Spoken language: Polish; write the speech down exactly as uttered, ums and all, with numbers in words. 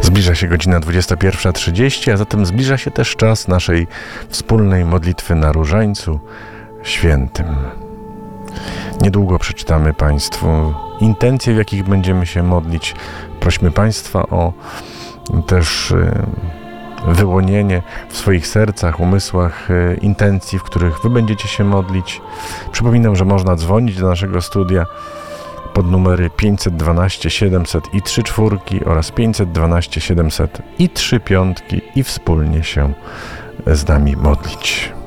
Zbliża się godzina dwudziesta pierwsza trzydzieści, a zatem zbliża się też czas naszej wspólnej modlitwy na Różańcu Świętym. Niedługo przeczytamy Państwu intencje, w jakich będziemy się modlić. Prośmy Państwa o też wyłonienie w swoich sercach, umysłach intencji, w których Wy będziecie się modlić. Przypominam, że można dzwonić do naszego studia pod numery pięćset dwanaście siedemset i trzy czwórki oraz pięćset dwanaście siedemset i trzy piątki i wspólnie się z nami modlić.